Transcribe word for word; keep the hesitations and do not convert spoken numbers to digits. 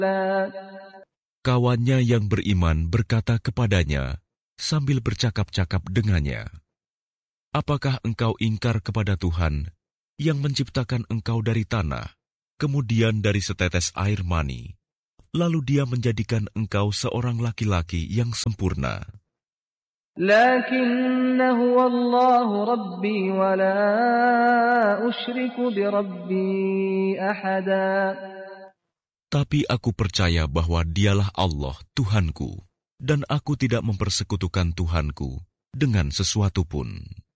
Kawannya yang beriman berkata kepadanya sambil bercakap-cakap dengannya, "Apakah engkau ingkar kepada Tuhan yang menciptakan engkau dari tanah, kemudian dari setetes air mani, lalu Dia menjadikan engkau seorang laki-laki yang sempurna? Lakinna huwa Allahu Rabbi wa la usyriku bi Rabbi ahada." Tapi aku percaya bahwa Dialah Allah Tuhanku, dan aku tidak mempersekutukan Tuhanku dengan sesuatu pun.